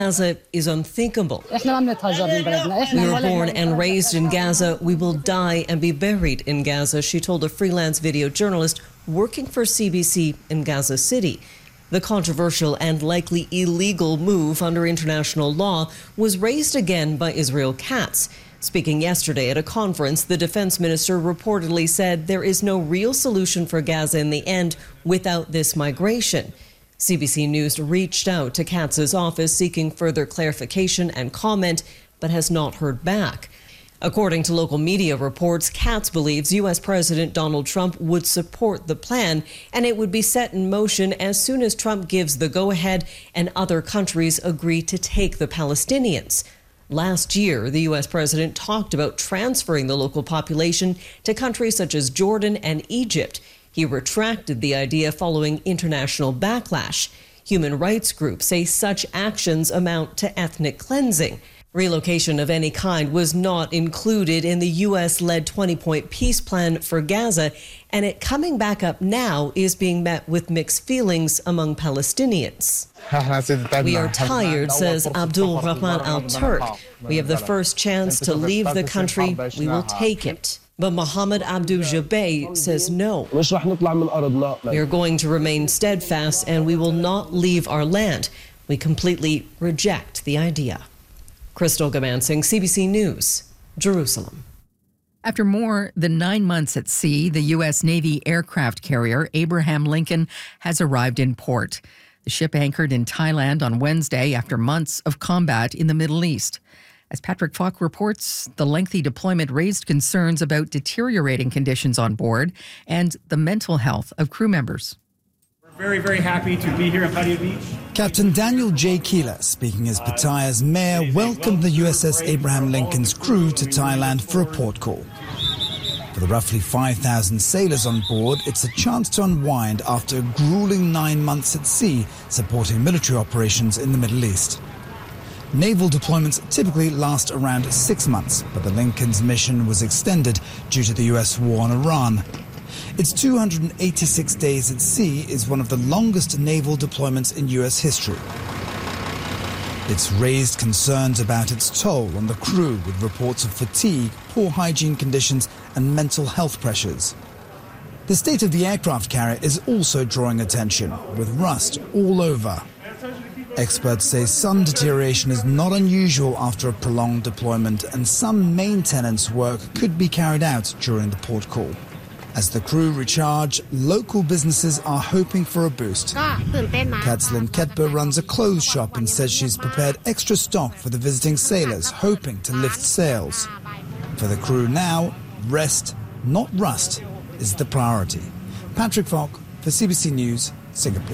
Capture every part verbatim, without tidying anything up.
Gaza is unthinkable. We were born and raised in Gaza. We will die and be buried in Gaza, she told a freelance video journalist working for C B C in Gaza City. The controversial and likely illegal move under international law was raised again by Israel Katz. Speaking yesterday at a conference, the defense minister reportedly said there is no real solution for Gaza in the end without this migration. C B C News reached out to Katz's office seeking further clarification and comment, but has not heard back. According to local media reports, Katz believes U S President Donald Trump would support the plan, and it would be set in motion as soon as Trump gives the go-ahead and other countries agree to take the Palestinians. Last year, the U S president talked about transferring the local population to countries such as Jordan and Egypt. He retracted the idea following international backlash. Human rights groups say such actions amount to ethnic cleansing. Relocation of any kind was not included in the U S-led twenty-point peace plan for Gaza, and it coming back up now is being met with mixed feelings among Palestinians. We are tired, says Abdul Rahman Al-Turk. We have the first chance to leave the country. We will take it. But Mohammed Abdul Jabay says no. We are going to remain steadfast and we will not leave our land. We completely reject the idea. Crystal Gamansing, C B C News, Jerusalem. After more than nine months at sea, the U S Navy aircraft carrier Abraham Lincoln has arrived in port. The ship anchored in Thailand on Wednesday after months of combat in the Middle East. As Patrick Falk reports, the lengthy deployment raised concerns about deteriorating conditions on board and the mental health of crew members. We're very, very happy to be here at Pattaya Beach. Captain Daniel J. Keeler, speaking as Pattaya's mayor, welcomed the U S S Abraham Lincoln's crew to Thailand for a port call. For the roughly five thousand sailors on board, it's a chance to unwind after a grueling nine months at sea supporting military operations in the Middle East. Naval deployments typically last around six months, but the Lincoln's mission was extended due to the U S war on Iran. Its two hundred eighty-six days at sea is one of the longest naval deployments in U S history. It's raised concerns about its toll on the crew, with reports of fatigue, poor hygiene conditions, and mental health pressures. The state of the aircraft carrier is also drawing attention, with rust all over. Experts say some deterioration is not unusual after a prolonged deployment, and some maintenance work could be carried out during the port call. As the crew recharge, local businesses are hoping for a boost. Katslyn Ketber runs a clothes shop and says she's prepared extra stock for the visiting sailors, hoping to lift sales. For the crew now, rest, not rust, is the priority. Patrick Falk for C B C News, Singapore.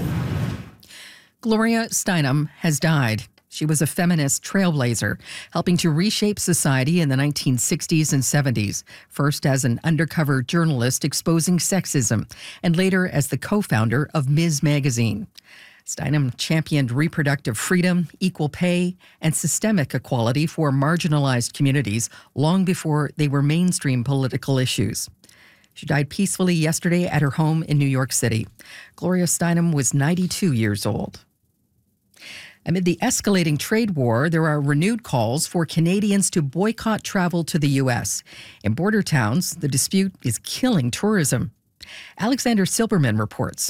Gloria Steinem has died. She was a feminist trailblazer, helping to reshape society in the nineteen sixties and seventies, first as an undercover journalist exposing sexism, and later as the co-founder of Ms. Magazine. Steinem championed reproductive freedom, equal pay, and systemic equality for marginalized communities long before they were mainstream political issues. She died peacefully yesterday at her home in New York City. Gloria Steinem was ninety-two years old. Amid the escalating trade war, there are renewed calls for Canadians to boycott travel to the U S. In border towns, the dispute is killing tourism. Alexander Silberman reports.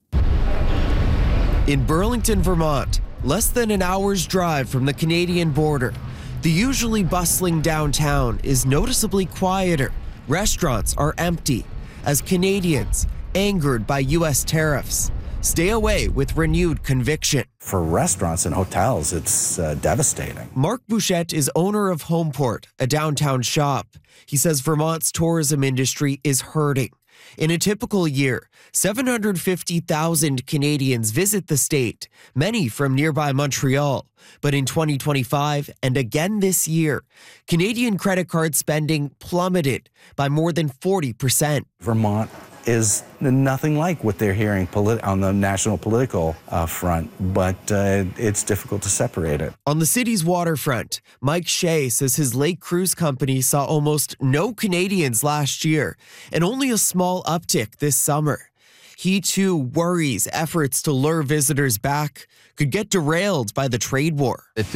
In Burlington, Vermont, less than an hour's drive from the Canadian border, the usually bustling downtown is noticeably quieter. Restaurants are empty as Canadians, angered by U S tariffs, stay away with renewed conviction. For restaurants and hotels, it's uh, devastating. Mark Bouchette is owner of Homeport, a downtown shop. He says Vermont's tourism industry is hurting. In a typical year, seven hundred fifty thousand Canadians visit the state, many from nearby Montreal. But in twenty twenty-five, and again this year, Canadian credit card spending plummeted by more than forty percent. Vermont is nothing like what they're hearing polit- on the national political uh, front, but uh, it's difficult to separate it. On the city's waterfront, Mike Shea says his lake cruise company saw almost no Canadians last year and only a small uptick this summer. He too worries efforts to lure visitors back could get derailed by the trade war.